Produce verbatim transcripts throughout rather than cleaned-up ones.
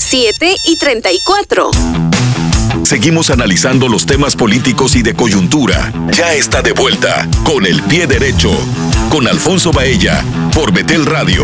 siete y treinta y cuatro. Seguimos analizando los temas políticos y de coyuntura. Ya está de vuelta Con el Pie Derecho, con Alfonso Baella, por Betel Radio.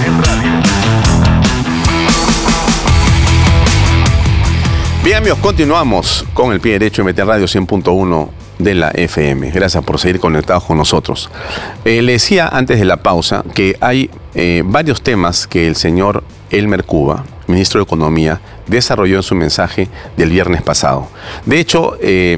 Bien, amigos, continuamos con el Pie Derecho en Betel Radio cien punto uno de la F M. Gracias por seguir conectados con nosotros. Eh, le decía antes de la pausa que hay eh, varios temas que el señor Elmer Cuba, ministro de Economía, desarrolló en su mensaje del viernes pasado. De hecho, eh,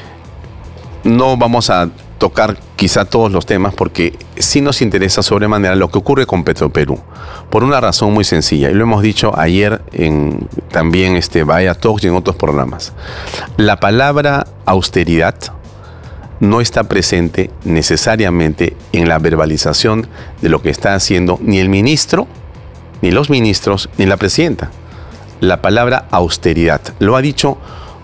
no vamos a tocar quizá todos los temas porque sí nos interesa sobremanera lo que ocurre con Petroperú, por una razón muy sencilla, y lo hemos dicho ayer en también este Vaya Talks y en otros programas. La palabra austeridad no está presente necesariamente en la verbalización de lo que está haciendo ni el ministro, ni los ministros, ni la presidenta. La palabra austeridad lo ha dicho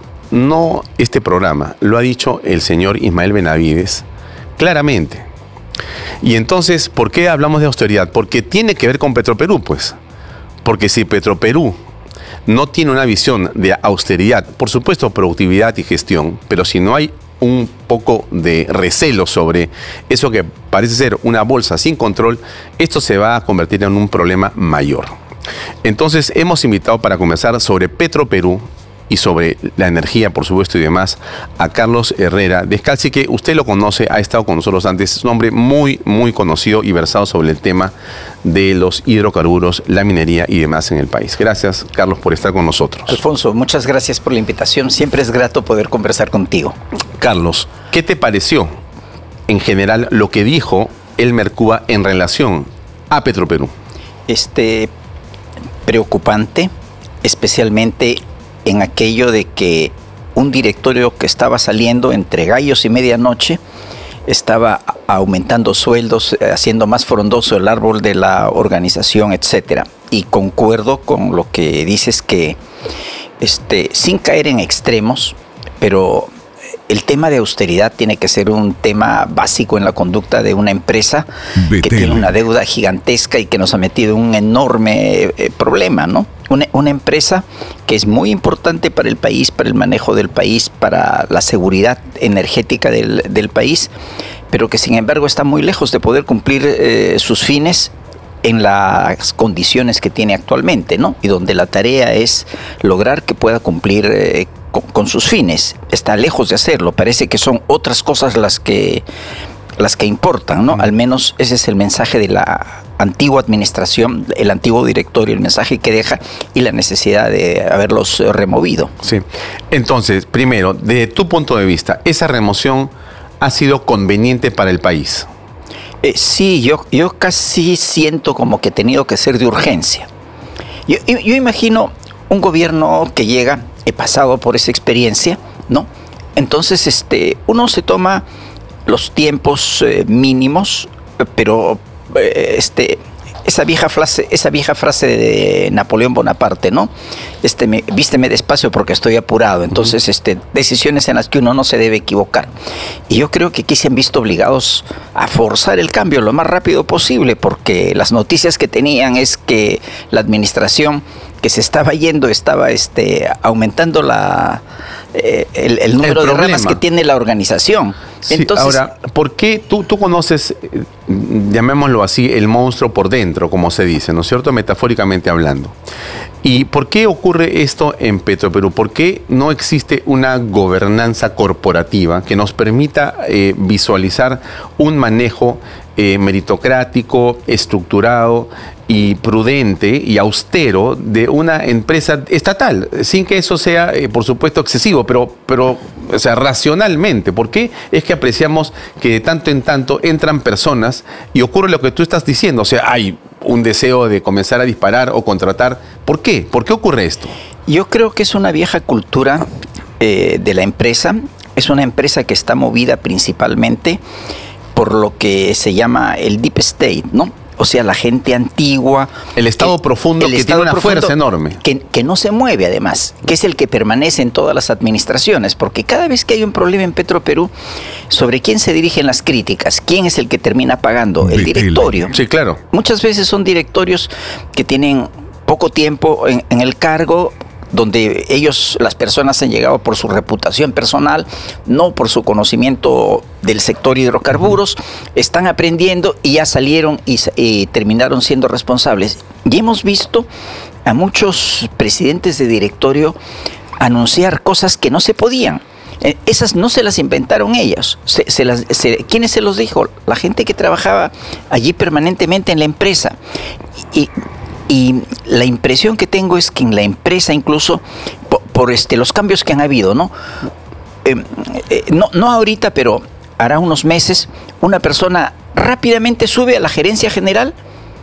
no este programa, lo ha dicho el señor Ismael Benavides claramente. Y entonces, ¿por qué hablamos de austeridad? Porque tiene que ver con Petroperú, pues. Porque si Petroperú no tiene una visión de austeridad, por supuesto productividad y gestión, pero si no hay un poco de recelo sobre eso que parece ser una bolsa sin control, esto se va a convertir en un problema mayor. Entonces hemos invitado para conversar sobre Petroperú y sobre la energía, por supuesto, y demás, a Carlos Herrera Descalzi, que usted lo conoce, ha estado con nosotros antes, es un hombre muy, muy conocido y versado sobre el tema de los hidrocarburos, la minería y demás en el país. Gracias, Carlos, por estar con nosotros. Alfonso, muchas gracias por la invitación. Siempre es grato poder conversar contigo. Carlos, ¿qué te pareció en general lo que dijo Elmer Cuba en relación a Petroperú? Este, preocupante, especialmente en aquello de que un directorio que estaba saliendo entre gallos y medianoche estaba aumentando sueldos, haciendo más frondoso el árbol de la organización, etcétera. Y concuerdo con lo que dices, que este, sin caer en extremos, pero el tema de austeridad tiene que ser un tema básico en la conducta de una empresa Betel, que tiene una deuda gigantesca y que nos ha metido en un enorme eh, problema, ¿no? Una, una empresa que es muy importante para el país, para el manejo del país, para la seguridad energética del, del país, pero que sin embargo está muy lejos de poder cumplir eh, sus fines en las condiciones que tiene actualmente, ¿no? Y donde la tarea es lograr que pueda cumplir eh, con, con sus fines. Está lejos de hacerlo. Parece que son otras cosas las que, las que importan, ¿no? Al menos ese es el mensaje de la antigua administración, el antiguo directorio, el mensaje que deja y la necesidad de haberlos removido. Sí. Entonces, primero, desde tu punto de vista, ¿esa remoción ha sido conveniente para el país? Eh, sí, yo, yo casi siento como que ha tenido que ser de urgencia. Yo, yo, yo imagino un gobierno que llega, he pasado por esa experiencia, ¿no? Entonces, este, uno se toma los tiempos eh, mínimos, pero eh, este, esa vieja frase, esa vieja frase de Napoleón Bonaparte, ¿no? Este, me, vísteme despacio porque estoy apurado. Entonces, este, decisiones en las que uno no se debe equivocar. Y yo creo que aquí se han visto obligados a forzar el cambio lo más rápido posible, porque las noticias que tenían es que la administración que se estaba yendo estaba este, aumentando la, eh, el, el número el de ramas que tiene la organización. Sí, entonces, ahora, ¿por qué tú, tú conoces, eh, llamémoslo así, el monstruo por dentro, como se dice, ¿no es cierto? Metafóricamente hablando. ¿Y por qué ocurre esto en Petroperú? ¿Por qué no existe una gobernanza corporativa que nos permita eh, visualizar un manejo eh, meritocrático, estructurado y prudente y austero de una empresa estatal, sin que eso sea, eh, por supuesto, excesivo, pero, pero o sea, racionalmente? ¿Por qué es que apreciamos que de tanto en tanto entran personas y ocurre lo que tú estás diciendo? O sea, hay un deseo de comenzar a disparar o contratar. ¿Por qué? ¿Por qué ocurre esto? Yo creo que es una vieja cultura eh, de la empresa. Es una empresa que está movida principalmente por lo que se llama el deep state, ¿no? O sea, la gente antigua. El Estado que, profundo el que estado tiene una profundo, fuerza enorme. Que, que no se mueve, además, que es el que permanece en todas las administraciones. Porque cada vez que hay un problema en Petroperú, ¿sobre quién se dirigen las críticas? ¿Quién es el que termina pagando? El directorio. Sí, claro. Muchas veces son directorios que tienen poco tiempo en, en el cargo, donde ellos, las personas han llegado por su reputación personal, no por su conocimiento del sector hidrocarburos, están aprendiendo y ya salieron y, y terminaron siendo responsables. Y hemos visto a muchos presidentes de directorio anunciar cosas que no se podían. Eh, esas no se las inventaron ellos. Se, se las, se, ¿Quiénes se los dijo? La gente que trabajaba allí permanentemente en la empresa. Y, y la impresión que tengo es que en la empresa, incluso por, por este, los cambios que han habido, ¿no? Eh, eh, no, no ahorita, pero hará unos meses, una persona rápidamente sube a la gerencia general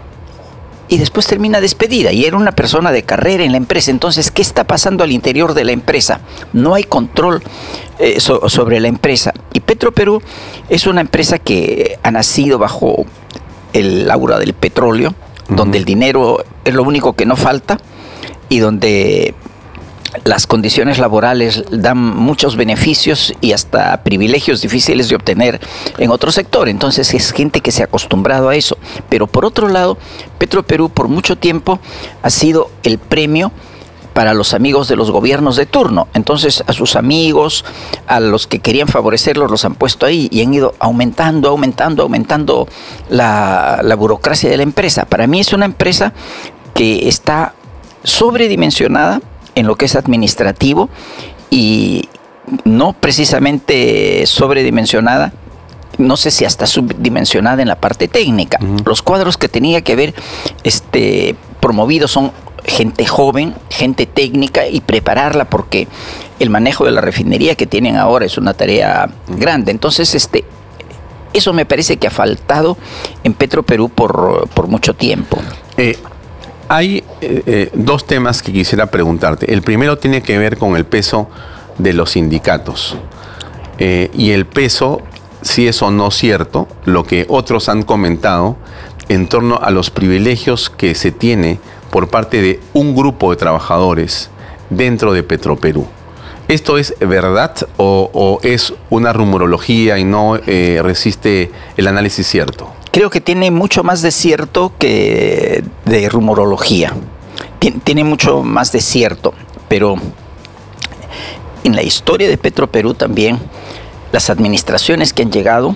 y después termina despedida, y era una persona de carrera en la empresa. Entonces, ¿qué está pasando al interior de la empresa? No hay control eh, so, sobre la empresa. Y Petroperú es una empresa que ha nacido bajo el aura del petróleo, uh-huh. donde el dinero es lo único que no falta y donde las condiciones laborales dan muchos beneficios y hasta privilegios difíciles de obtener en otro sector. Entonces es gente que se ha acostumbrado a eso. Pero por otro lado, Petroperú por mucho tiempo ha sido el premio para los amigos de los gobiernos de turno. Entonces a sus amigos, a los que querían favorecerlos, los han puesto ahí y han ido aumentando, aumentando, aumentando la, la burocracia de la empresa. Para mí es una empresa que está sobredimensionada en lo que es administrativo y no precisamente sobredimensionada, no sé si hasta subdimensionada en la parte técnica. Uh-huh. Los cuadros que tenía que ver este, promovidos son gente joven, gente técnica, y prepararla, porque el manejo de la refinería que tienen ahora es una tarea uh-huh. grande. Entonces, este, eso me parece que ha faltado en Petroperú por, por mucho tiempo. Eh. Hay eh, eh, dos temas que quisiera preguntarte. El primero tiene que ver con el peso de los sindicatos eh, y el peso, si es o no cierto, lo que otros han comentado en torno a los privilegios que se tiene por parte de un grupo de trabajadores dentro de Petroperú. ¿Esto es verdad o, o es una rumorología y no eh, resiste el análisis cierto? Creo que tiene mucho más de cierto que de rumorología. Tien, tiene mucho más de cierto, pero en la historia de Petroperú también, las administraciones que han llegado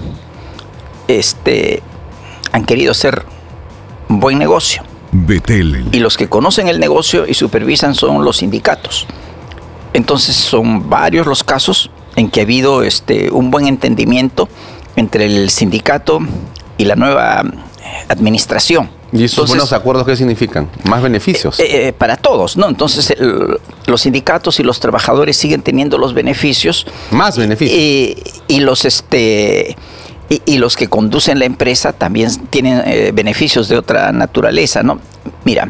este, han querido hacer un buen negocio. Betel. Y los que conocen el negocio y supervisan son los sindicatos. Entonces son varios los casos en que ha habido este, un buen entendimiento entre el sindicato y la nueva administración. ¿Y esos Entonces, buenos acuerdos qué significan? ¿Más beneficios? Eh, eh, para todos, ¿no? Entonces el, los sindicatos y los trabajadores siguen teniendo los beneficios. Más beneficios. Y, y los este y, y los que conducen la empresa también tienen eh, beneficios de otra naturaleza, ¿no? Mira,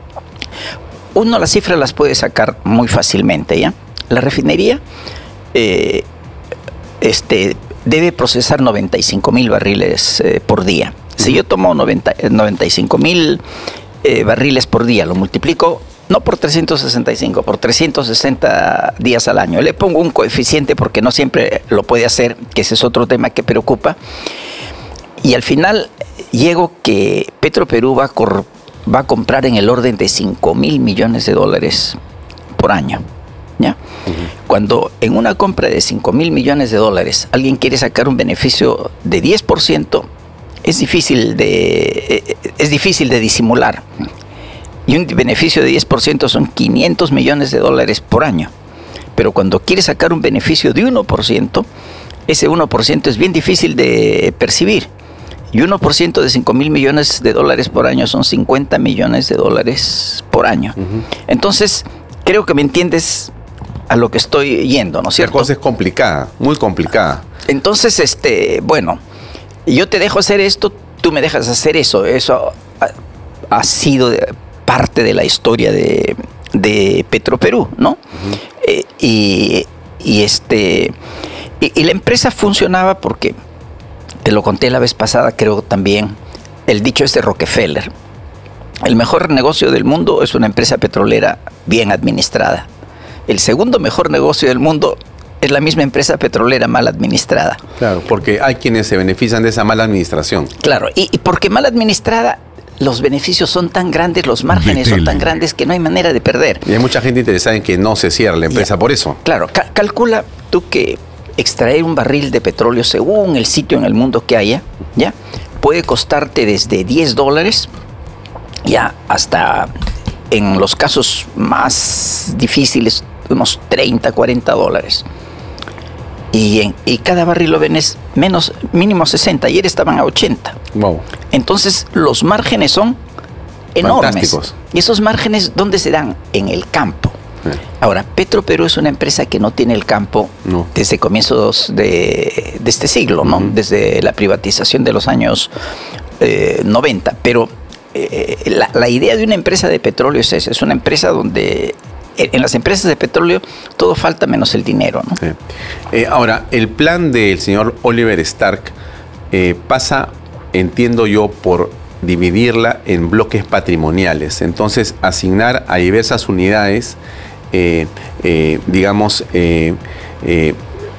uno las cifras las puede sacar muy fácilmente, ¿ya? La refinería eh, este debe procesar noventa y cinco mil barriles eh, por día. Si yo tomo noventa, noventa y cinco mil eh, barriles por día, lo multiplico, no por trescientos sesenta y cinco, por trescientos sesenta días al año. Le pongo un coeficiente porque no siempre lo puede hacer, que ese es otro tema que preocupa. Y al final llego que Petroperú va a, cor, va a comprar en el orden de cinco mil millones de dólares por año. ¿Ya? Uh-huh. Cuando en una compra de cinco mil millones de dólares alguien quiere sacar un beneficio de diez por ciento, es difícil de, es difícil de disimular. Y un beneficio de diez por ciento son quinientos millones de dólares por año. Pero cuando quiere sacar un beneficio de uno por ciento, ese uno por ciento es bien difícil de percibir. Y uno por ciento de cinco mil millones de dólares por año son cincuenta millones de dólares por año. Uh-huh. Entonces, creo que me entiendes a lo que estoy yendo, ¿no es cierto? La cosa es complicada, muy complicada. Entonces, este, bueno, yo te dejo hacer esto, tú me dejas hacer eso. Eso ha, ha sido parte de la historia de, de Petroperú, ¿no? Uh-huh. eh, y, y este y, y la empresa funcionaba porque, te lo conté la vez pasada, creo también, el dicho es de Rockefeller: el mejor negocio del mundo es una empresa petrolera bien administrada. El segundo mejor negocio del mundo es la misma empresa petrolera mal administrada. Claro, porque hay quienes se benefician de esa mala administración. Claro, y, y porque mal administrada, los beneficios son tan grandes, los márgenes Betel. son tan grandes que no hay manera de perder. Y hay mucha gente interesada en que no se cierre la empresa Ya. por eso. Claro, ca- calcula tú que extraer un barril de petróleo según el sitio en el mundo que haya, ¿ya? Puede costarte desde diez dólares ya hasta, en los casos más difíciles, unos treinta, cuarenta dólares. Y, en, y cada barril lo vendes menos, mínimo sesenta. Ayer estaban a ochenta. Wow. Entonces los márgenes son enormes. Fantásticos. ¿Y esos márgenes dónde se dan? En el campo. Sí. Ahora, Petroperú es una empresa que no tiene el campo No. desde comienzos de, de este siglo, ¿no? Uh-huh. Desde la privatización de los años eh, noventa. Pero eh, la, la idea de una empresa de petróleo es esa. Es una empresa donde en las empresas de petróleo todo falta menos el dinero, ¿no? Sí. Eh, ahora, el plan del señor Oliver Stark eh, pasa, entiendo yo, por dividirla en bloques patrimoniales. Entonces, asignar a diversas unidades, eh, eh, digamos, eh, eh,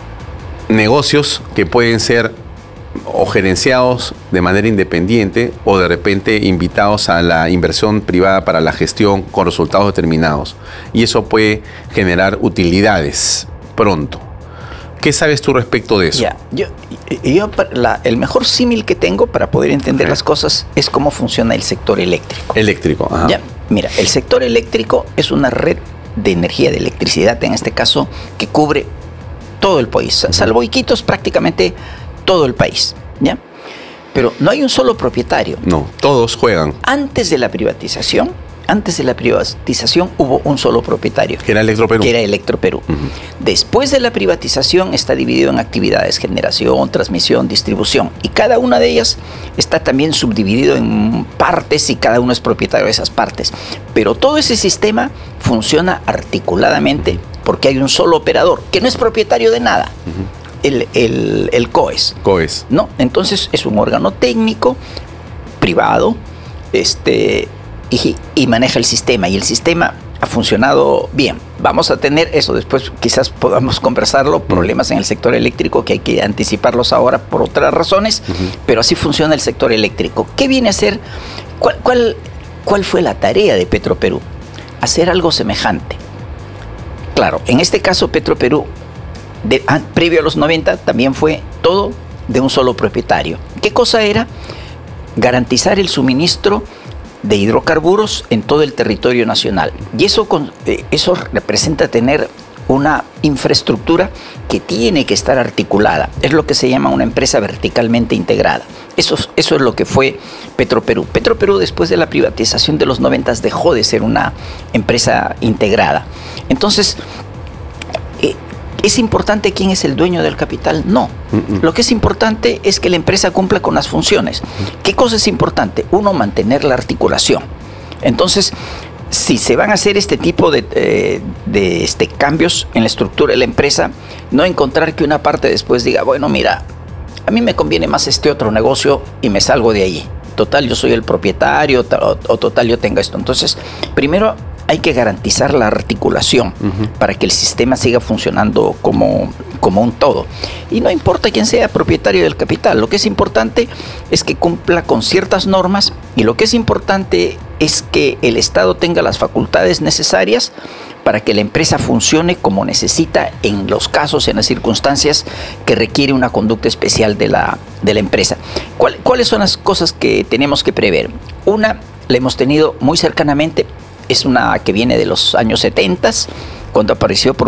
negocios que pueden ser o gerenciados de manera independiente o de repente invitados a la inversión privada para la gestión con resultados determinados. Y eso puede generar utilidades pronto. ¿Qué sabes tú respecto de eso? Ya, yo, yo la, el mejor símil que tengo para poder entender Ok. las cosas es cómo funciona el sector eléctrico. Eléctrico. Ajá. Ya, mira, el sector eléctrico es una red de energía, de electricidad, en este caso, que cubre todo el país, salvo Iquitos, prácticamente todo el país, ¿ya? Pero no hay un solo propietario. No, todos juegan. Antes de la privatización, antes de la privatización hubo un solo propietario, Que era Electroperú. que era Electroperú. Ujú. Después de la privatización está dividido en actividades: generación, transmisión, distribución, y cada una de ellas está también subdividido en partes y cada uno es propietario de esas partes. Pero todo ese sistema funciona articuladamente porque hay un solo operador que no es propietario de nada, el, el, el COES. COES. ¿No? Entonces es un órgano técnico, privado, este, y, y maneja el sistema. Y el sistema ha funcionado bien. Vamos a tener eso después, quizás podamos conversarlo, problemas en el sector eléctrico que hay que anticiparlos ahora por otras razones, uh-huh. Pero así funciona el sector eléctrico. ¿Qué viene a ser? ¿Cuál, cuál, cuál fue la tarea de Petroperú? Hacer algo semejante. Claro, en este caso Petroperú, De, ah, previo a los noventa, también fue todo de un solo propietario. ¿Qué cosa era? Garantizar el suministro de hidrocarburos en todo el territorio nacional. Y eso, con, eh, eso representa tener una infraestructura que tiene que estar articulada. Es lo que se llama una empresa verticalmente integrada. Eso, eso es lo que fue Petroperú. Petroperú, después de la privatización de los noventas, dejó de ser una empresa integrada. Entonces, eh, ¿es importante quién es el dueño del capital? No. Uh-uh. Lo que es importante es que la empresa cumpla con las funciones. ¿Qué cosa es importante? Uno, mantener la articulación. Entonces, si se van a hacer este tipo de, eh, de este, cambios en la estructura de la empresa, no encontrar que una parte después diga, bueno, mira, a mí me conviene más este otro negocio y me salgo de ahí. Total, yo soy el propietario, o, o total, yo tengo esto. Entonces, primero hay que garantizar la articulación uh-huh. para que el sistema siga funcionando como, como un todo. Y no importa quién sea propietario del capital, lo que es importante es que cumpla con ciertas normas, y lo que es importante es que el Estado tenga las facultades necesarias para que la empresa funcione como necesita en los casos, en las circunstancias que requiere una conducta especial de la, de la empresa. ¿Cuál, ¿Cuáles son las cosas que tenemos que prever? Una, la hemos tenido muy cercanamente. Es una que viene de los años setenta, cuando apareció por